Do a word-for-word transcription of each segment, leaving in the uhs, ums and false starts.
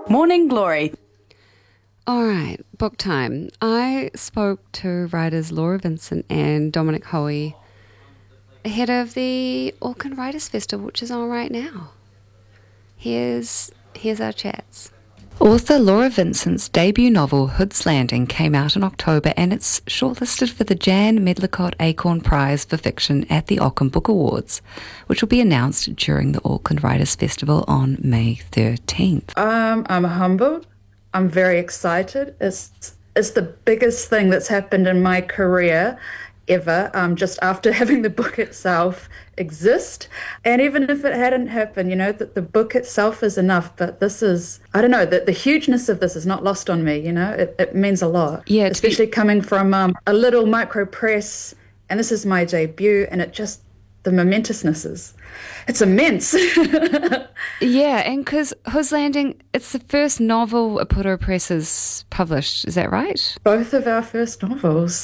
Morning Glory. All right, book time. I spoke to writers Laura Vincent and Dominic Hoey ahead of the Auckland Writers Festival, which is on right now. Here's here's our chats. Author Laura Vincent's debut novel, Hood's Landing, came out in October and it's shortlisted for the Jan Medlicott Acorn Prize for Fiction at the Auckland Book Awards, which will be announced during the Auckland Writers Festival on May thirteenth. Um, I'm humbled. I'm very excited. It's, it's the biggest thing that's happened in my career ever, um, just after having the book itself exist. And even if it hadn't happened, you know, that the book itself is enough, but this is, I don't know, the, the hugeness of this is not lost on me, you know, it, it means a lot. Yeah, especially be- coming from um, a little micro press, and this is my debut, and it just, the momentousness is, it's immense. Yeah, and because Hood's Landing, it's the first novel Apuro Press has published, is that right? Both of our first novels.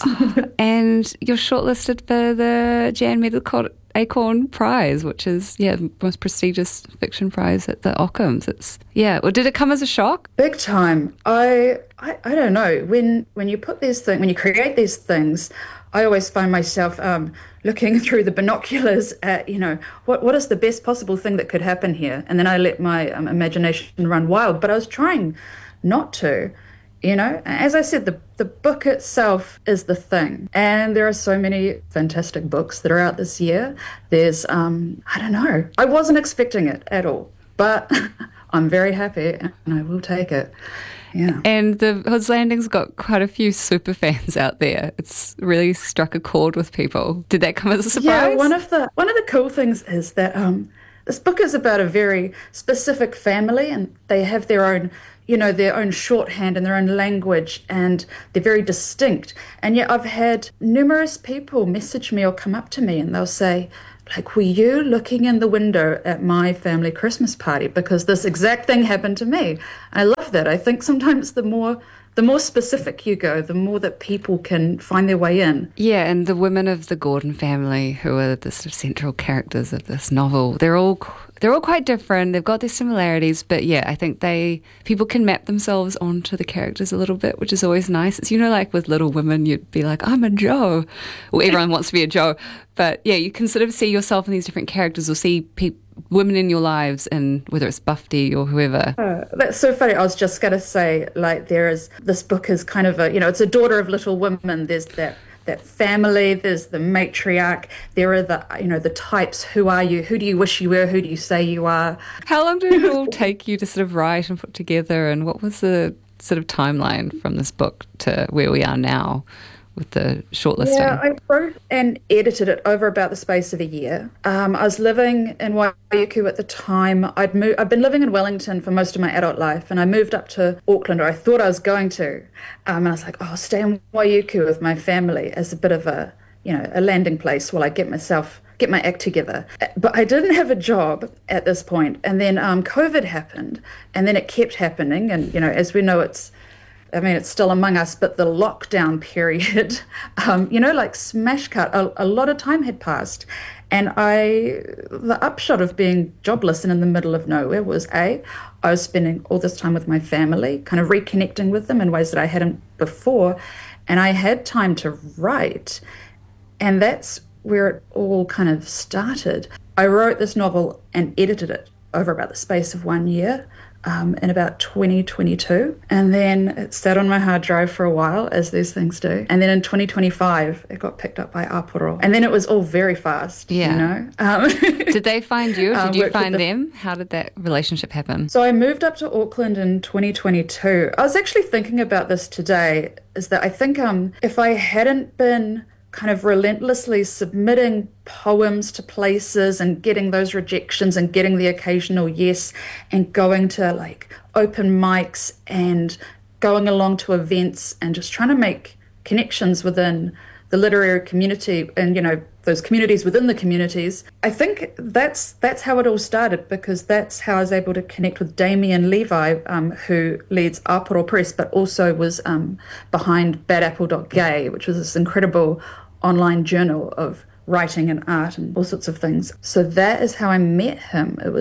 And you're shortlisted for the Jan Medlicott Acorn Prize, which is, yeah, the most prestigious fiction prize at the Ockhams. It's, yeah, well, did it come as a shock? Big time. I, I, I don't know, when, when you put these things, when you create these things, I always find myself um, looking through the binoculars at, you know, what what is the best possible thing that could happen here? And then I let my um, imagination run wild. But I was trying not to, you know. As I said, the, the book itself is the thing. And there are so many fantastic books that are out this year. There's, um, I don't know, I wasn't expecting it at all. But I'm very happy and I will take it. Yeah. And the Hood's Landing's got quite a few super fans out there. It's really struck a chord with people. Did that come as a surprise? Yeah, one of the one of the cool things is that um, this book is about a very specific family, and they have their own, you know, their own shorthand and their own language, and they're very distinct. And yet I've had numerous people message me or come up to me and they'll say, like, were you looking in the window at my family Christmas party? Because this exact thing happened to me. I love that. I think sometimes the more the more specific you go, the more that people can find their way in. Yeah, and the women of the Gordon family, who are the sort of central characters of this novel, they're all they're all quite different. They've got their similarities, but yeah, I think they people can map themselves onto the characters a little bit, which is always nice. It's, you know, like with Little Women, you'd be like, I'm a Joe. Well, everyone wants to be a Joe. But yeah, you can sort of see yourself in these different characters, or see people, women in your lives, and whether it's Buffy or whoever. Oh, that's so funny. I was just going to say, like, there is, this book is kind of a, you know, it's a daughter of Little Women. There's that that family, there's the matriarch, there are the, you know, the types. Who are you? Who do you wish you were? Who do you say you are? How long did it all take you to sort of write and put together, and what was the sort of timeline from this book to where we are now with the shortlisting? Yeah, I wrote and edited it over about the space of a year. Um, I was living in Waiuku at the time. I'd moved, I'd been living in Wellington for most of my adult life, and I moved up to Auckland, or I thought I was going to. Um, and I was like, oh, I'll stay in Waiuku with my family as a bit of a, you know, a landing place while I get myself, get my act together. But I didn't have a job at this point. And then um, COVID happened, and then it kept happening. And, you know, as we know, it's, I mean, it's still among us, but the lockdown period, um, you know, like smash cut, a, a lot of time had passed. And I, the upshot of being jobless and in the middle of nowhere was, A, I was spending all this time with my family, kind of reconnecting with them in ways that I hadn't before. And I had time to write. And that's where it all kind of started. I wrote this novel and edited it over about the space of one year. Um, in about twenty twenty-two, and then it sat on my hard drive for a while, as these things do, and then in twenty twenty-five it got picked up by Apuro, and then it was all very fast. Yeah. You know, um, did they find you? Or did um, you find the, them? How did that relationship happen? So I moved up to Auckland in twenty twenty-two. I was actually thinking about this today. Is that I think um, if I hadn't been kind of relentlessly submitting poems to places and getting those rejections and getting the occasional yes, and going to like open mics and going along to events and just trying to make connections within the literary community and, you know, those communities within the communities. I think that's that's how it all started, because that's how I was able to connect with Damien Levi, um, who leads Apuro Press, but also was um, behind bad apple dot gay, which was this incredible online journal of writing and art and all sorts of things. So that is how I met him. It was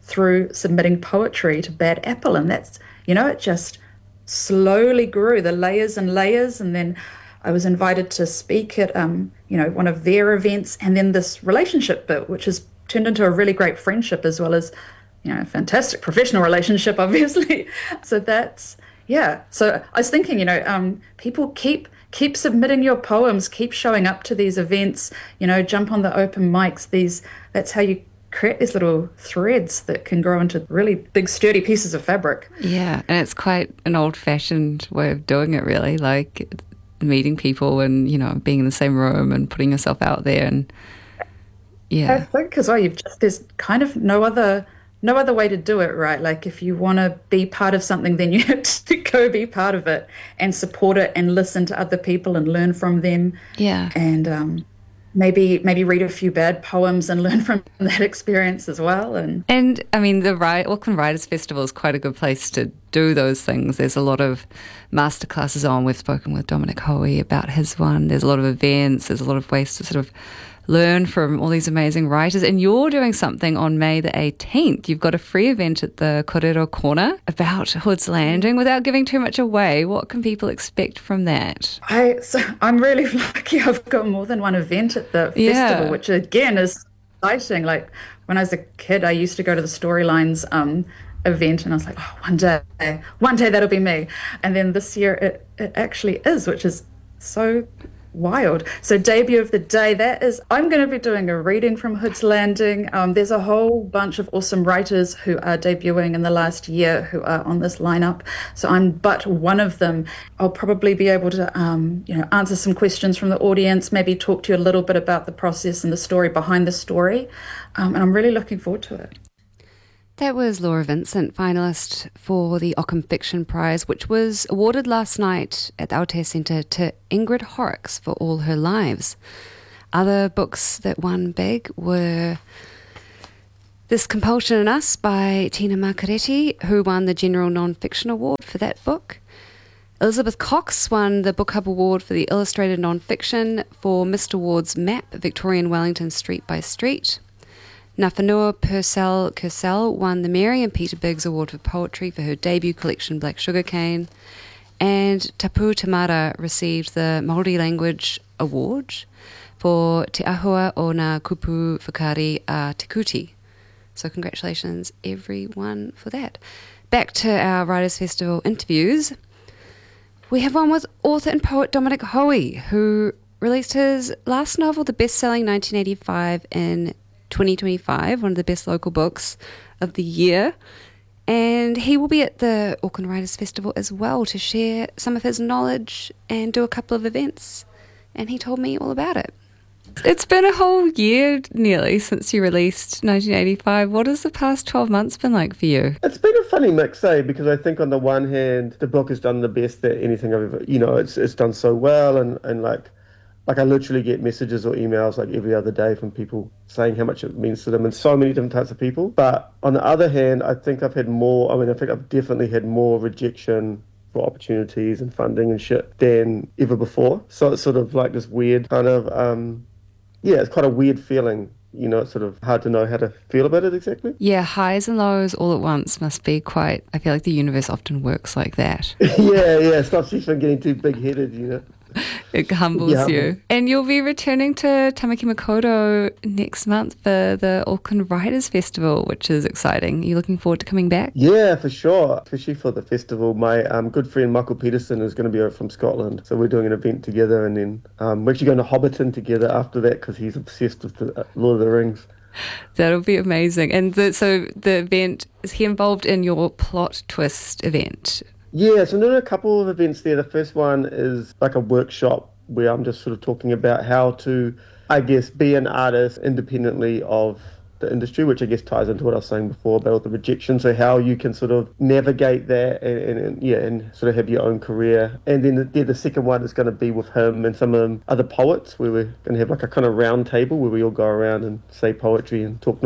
through submitting poetry to Bad Apple. And that's, you know, it just slowly grew, the layers and layers. And then I was invited to speak at, um, you know, one of their events. And then this relationship bit, which has turned into a really great friendship as well as, you know, a fantastic professional relationship, obviously. So that's, yeah. So I was thinking, you know, um, people keep keep submitting your poems, keep showing up to these events, you know, jump on the open mics. These, that's how you create these little threads that can grow into really big, sturdy pieces of fabric. Yeah, and it's quite an old-fashioned way of doing it, really, like meeting people and, you know, being in the same room and putting yourself out there. And yeah, I think as well, you've just, there's kind of no other no other way to do it, right? Like if you want to be part of something, then you have to go be part of it and support it and listen to other people and learn from them. Yeah. And um, maybe maybe read a few bad poems and learn from that experience as well. And and I mean, the Auckland Writers Festival is quite a good place to do those things. There's a lot of masterclasses on. We've spoken with Dominic Hoey about his one. There's a lot of events. There's a lot of ways to sort of learn from all these amazing writers. And you're doing something on May the eighteenth. You've got a free event at the Korero Corner about Hood's Landing. Without giving too much away, what can people expect from that? I, so I'm really lucky. I've got more than one event at the Yeah. festival, which again is exciting. Like when I was a kid, I used to go to the Storylines um, event and I was like, oh, one day, one day that'll be me. And then this year it, it actually is, which is so wild. So debut of the day, that is, I'm going to be doing a reading from Hood's Landing. Um, there's a whole bunch of awesome writers who are debuting in the last year who are on this lineup. So I'm but one of them. I'll probably be able to, um, you know, answer some questions from the audience, maybe talk to you a little bit about the process and the story behind the story. Um, and I'm really looking forward to it. That was Laura Vincent, finalist for the Ockham Fiction Prize, which was awarded last night at the Aotea Centre to Ingrid Horrocks for All Her Lives. Other books that won big were This Compulsion in Us by Tina Marcaretti, who won the General Non-Fiction Award for that book. Elizabeth Cox won the Book Hub Award for the Illustrated Non-Fiction for Mister Ward's Map, Victorian Wellington Street by Street. Nafanua Purcell Kersell won the Mary and Peter Biggs Award for Poetry for her debut collection Black Sugarcane, and Tapu Tamara received the Māori Language Award for Te Ahua o Ngā Kupu Whakari a Te Kuti. So congratulations everyone for that. Back to our Writers' Festival interviews. We have one with author and poet Dominic Hoey, who released his last novel, the best-selling nineteen eighty-five, in twenty twenty-five, one of the best local books of the year. And he will be at the Auckland Writers' Festival as well to share some of his knowledge and do a couple of events. And he told me all about it. It's been a whole year nearly since you released nineteen eighty-five. What has the past twelve months been like for you? It's been a funny mix, eh? Because I think on the one hand, the book has done the best that anything I've ever, you know, it's it's done so well, and, and like, Like I literally get messages or emails like every other day from people saying how much it means to them, and so many different types of people. But on the other hand, I think I've had more, I mean, I think I've definitely had more rejection for opportunities and funding and shit than ever before. So it's sort of like this weird kind of, um, yeah, it's quite a weird feeling. You know, it's sort of hard to know how to feel about it exactly. Yeah, highs and lows all at once must be quite, I feel like the universe often works like that. yeah, yeah, it stops you from getting too big-headed, you know. It humbles yeah. you. And you'll be returning to Tamaki Makaurau next month for the Auckland Writers' Festival, which is exciting. Are you looking forward to coming back? Yeah, for sure. Especially for the festival. My um, good friend Michael Peterson is going to be over from Scotland. So we're doing an event together, and then um, we're actually going to Hobbiton together after that because he's obsessed with the uh, Lord of the Rings. That'll be amazing. And the, so the event, is he involved in your plot twist event? Yeah, so I'm doing a couple of events there. The first one is like a workshop where I'm just sort of talking about how to, I guess, be an artist independently of the industry, which I guess ties into what I was saying before about the rejection. So how you can sort of navigate that and, and, and yeah, and sort of have your own career. And then the, yeah, the second one is going to be with him and some of other poets, where we're going to have like a kind of round table where we all go around and say poetry and talk nonsense.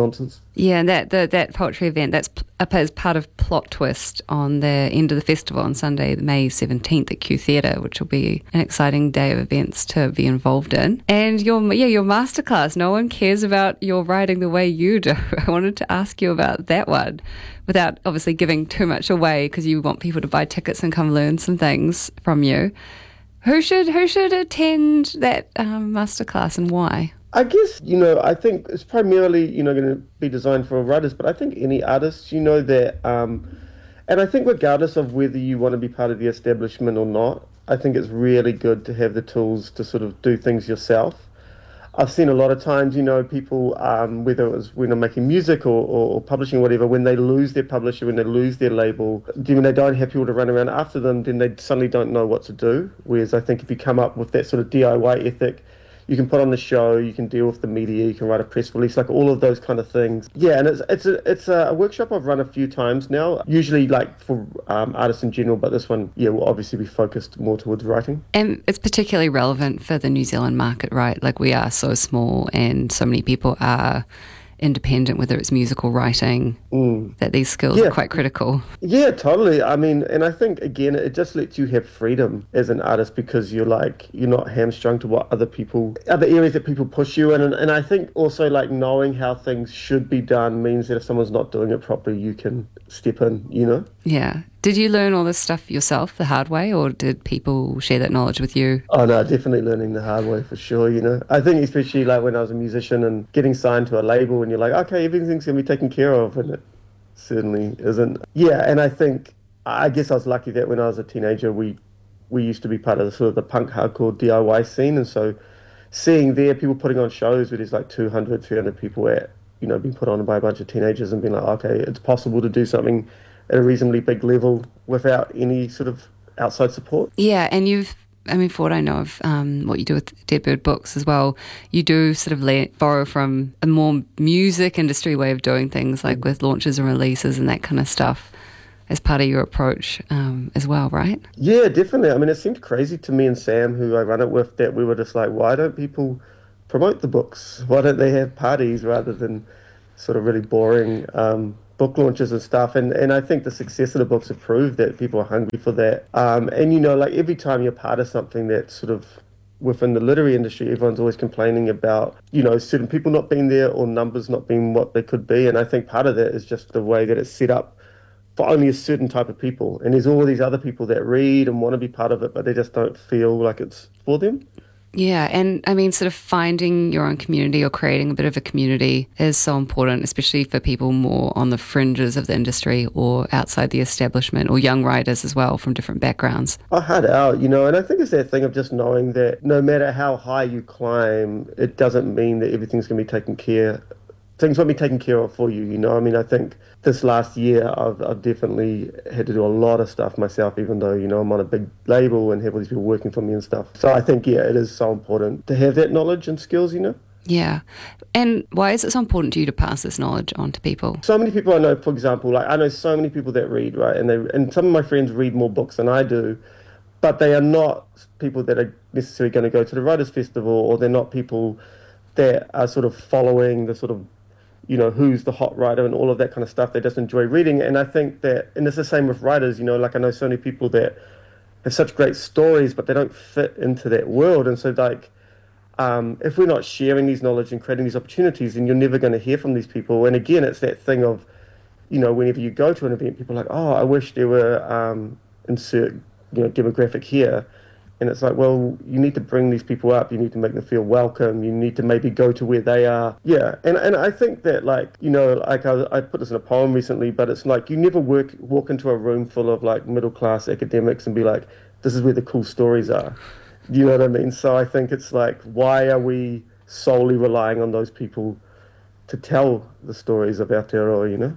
Yeah, and that the, that poetry event, that's p- as part of Plot Twist on the end of the festival on Sunday, May seventeenth at Q Theatre, which will be an exciting day of events to be involved in. And your yeah, your masterclass, no one cares about your writing the way you do. I wanted to ask you about that one, without obviously giving too much away, because you want people to buy tickets and come learn some things from you. Who should who should attend that um, masterclass and why? I guess, you know, I think it's primarily, you know, going to be designed for writers, but I think any artist, you know, that, um, and I think regardless of whether you want to be part of the establishment or not, I think it's really good to have the tools to sort of do things yourself. I've seen a lot of times, you know, people, um, whether it was when they're making music or, or, or publishing or whatever, when they lose their publisher, when they lose their label, when they don't have people to run around after them, then they suddenly don't know what to do. Whereas I think if you come up with that sort of D I Y ethic, you can put on the show, you can deal with the media, you can write a press release, like all of those kind of things. Yeah, and it's it's a it's a workshop I've run a few times now, usually like for um, artists in general, but this one, yeah, will obviously be focused more towards writing. And it's particularly relevant for the New Zealand market, right? Like we are so small and so many people are independent, whether it's musical writing, mm. that these skills yeah. are quite critical. Yeah, totally. I mean, and I think, again, it just lets you have freedom as an artist because you're like, you're not hamstrung to what other people, other areas that people push you in. And, and I think also like knowing how things should be done means that if someone's not doing it properly, you can step in, you know? Yeah. Did you learn all this stuff yourself the hard way, or did people share that knowledge with you? Oh, no, definitely learning the hard way for sure, you know. I think especially like when I was a musician and getting signed to a label and you're like, okay, everything's going to be taken care of, and it certainly isn't. Yeah, and I think, I guess I was lucky that when I was a teenager, we we used to be part of the sort of the punk hardcore D I Y scene, and so seeing there people putting on shows where there's like two hundred, three hundred people at, you know, being put on by a bunch of teenagers and being like, okay, it's possible to do something at a reasonably big level without any sort of outside support. Yeah, and you've, I mean, for what I know of um, what you do with Dead Bird Books as well, you do sort of let, borrow from a more music industry way of doing things, like with launches and releases and that kind of stuff, as part of your approach um, as well, right? Yeah, definitely. I mean, it seemed crazy to me and Sam, who I run it with, that we were just like, why don't people promote the books? Why don't they have parties rather than sort of really boring um book launches and stuff, and and I think the success of the books have proved that people are hungry for that. Um, and you know, like every time you're part of something that's sort of within the literary industry, everyone's always complaining about, you know, certain people not being there or numbers not being what they could be. And I think part of that is just the way that it's set up for only a certain type of people. And there's all these other people that read and want to be part of it, but they just don't feel like it's for them. Yeah, and I mean, sort of finding your own community or creating a bit of a community is so important, especially for people more on the fringes of the industry or outside the establishment, or young writers as well from different backgrounds. I had out, you know, and I think it's that thing of just knowing that no matter how high you climb, it doesn't mean that everything's going to be taken care things won't be taken care of for you, you know. I mean, I think this last year I've, I've definitely had to do a lot of stuff myself, even though, you know, I'm on a big label and have all these people working for me and stuff. So I think, yeah, it is so important to have that knowledge and skills, you know. Yeah. And why is it so important to you to pass this knowledge on to people? So many people I know, for example, like I know so many people that read, right? And they and some of my friends read more books than I do, but they are not people that are necessarily going to go to the Writers' Festival, or they're not people that are sort of following the sort of, you know, who's the hot writer and all of that kind of stuff. They just enjoy reading. And I think that, and it's the same with writers, you know, like I know so many people that have such great stories, but they don't fit into that world. And so like, um, if we're not sharing these knowledge and creating these opportunities, then you're never going to hear from these people. And again, it's that thing of, you know, whenever you go to an event, people are like, oh, I wish there were, um, insert, you know, demographic here. And it's like, well, you need to bring these people up. You need to make them feel welcome. You need to maybe go to where they are. Yeah. And and I think that, like, you know, like I, I put this in a poem recently, but it's like you never work, walk into a room full of like middle class academics and be like, this is where the cool stories are. You know what I mean? So I think it's like, why are we solely relying on those people to tell the stories of Aotearoa, you know?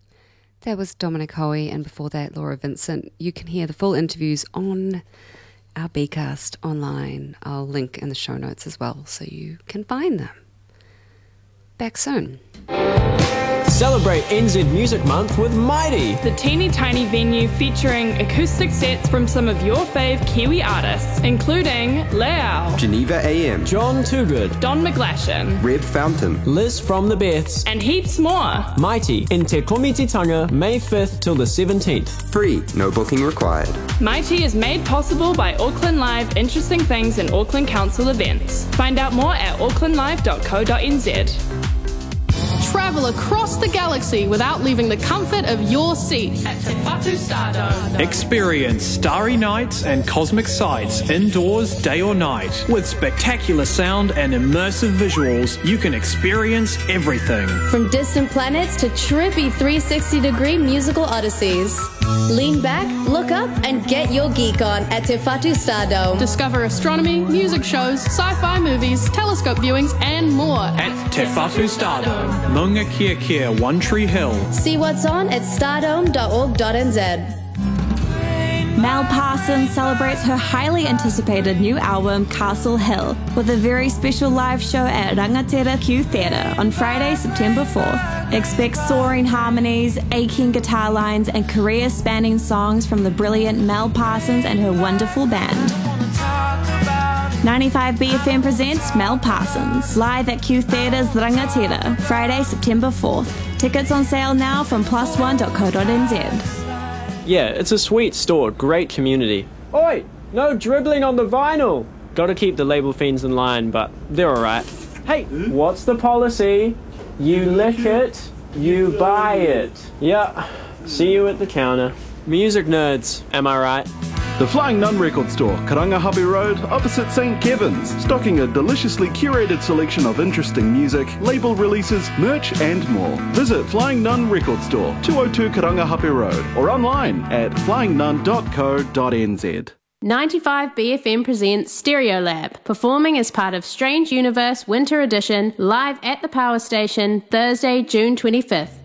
That was Dominic Hoey, and before that, Laura Vincent. You can hear the full interviews on our Bcast online. I'll link in the show notes as well so you can find them. Back soon. Celebrate N Z Music Month with Mighty. The teeny tiny venue featuring acoustic sets from some of your fave Kiwi artists, including Leao, Geneva A M, John Toogood, Don McGlashan, Red Fountain, Liz from the Beths, and heaps more. Mighty in Te Komititanga, May fifth till the seventeenth. Free, no booking required. Mighty is made possible by Auckland Live Interesting Things in Auckland Council events. Find out more at auckland live dot co dot n z. Travel across the galaxy without leaving the comfort of your seat at Te Whatu Stardome. Experience starry nights and cosmic sights indoors, day or night. With spectacular sound and immersive visuals, you can experience everything. From distant planets to trippy three sixty degree musical odysseys. Lean back, look up, and get your geek on at Te Whatu Stardome. Discover astronomy, music shows, sci-fi movies, telescope viewings, and more At Te Whatu Stardome, Maunga Kia Kia, One Tree Hill. See what's on at stardome dot org dot n z. Mel Parsons celebrates her highly anticipated new album, Castle Hill, with a very special live show at Rangatira Q Theatre on Friday, September fourth. Expect soaring harmonies, aching guitar lines, and career-spanning songs from the brilliant Mel Parsons and her wonderful band. ninety-five B F M presents Mel Parsons, live at Q Theatre's Rangatira, Friday, September fourth. Tickets on sale now from plus one dot co dot n z. Yeah, it's a sweet store, great community. Oi, no dribbling on the vinyl. Gotta keep the label fiends in line, but they're alright. Hey, what's the policy? You lick it, you buy it. Yeah, see you at the counter. Music nerds, am I right? The Flying Nun Record Store, Karangahape Road, opposite Saint Kevin's, stocking a deliciously curated selection of interesting music, label releases, merch and more. Visit Flying Nun Record Store, two oh two Karangahape Road, or online at flying nun dot co dot n z. ninety-five B F M presents Stereolab, performing as part of Strange Universe Winter Edition, live at the Power Station, Thursday, June twenty-fifth.